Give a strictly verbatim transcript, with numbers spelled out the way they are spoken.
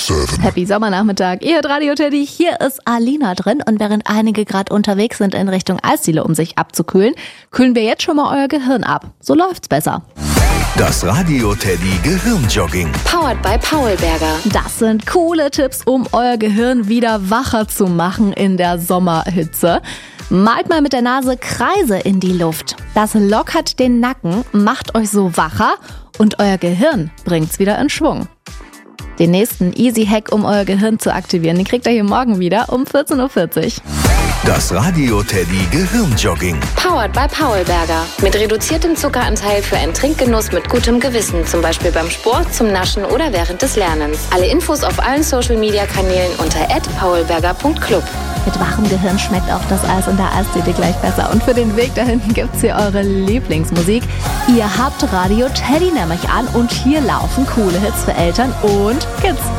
seven. Happy Sommernachmittag. Ihr hört Radio Teddy. Hier ist Alina drin. Und während einige gerade unterwegs sind in Richtung Eisdiele, um sich abzukühlen, kühlen wir jetzt schon mal euer Gehirn ab. So läuft's besser. Das Radio Teddy Gehirnjogging. Powered by Paulberger. Das sind coole Tipps, um euer Gehirn wieder wacher zu machen in der Sommerhitze. Malt mal mit der Nase Kreise in die Luft. Das lockert den Nacken, macht euch so wacher und euer Gehirn bringt's wieder in Schwung. Den nächsten Easy-Hack, um euer Gehirn zu aktivieren, den kriegt ihr hier morgen wieder um vierzehn Uhr vierzig. Das Radio Teddy Gehirnjogging. Powered by Paulberger. Mit reduziertem Zuckeranteil für einen Trinkgenuss mit gutem Gewissen. Zum Beispiel beim Sport, zum Naschen oder während des Lernens. Alle Infos auf allen Social-Media-Kanälen unter at paulberger punkt club. Mit wachem Gehirn schmeckt auch das Eis in der Eisdiele gleich besser. Und für den Weg da hinten gibt's hier eure Lieblingsmusik. Ihr habt Radio Teddy nämlich an und hier laufen coole Hits für Eltern und Kids.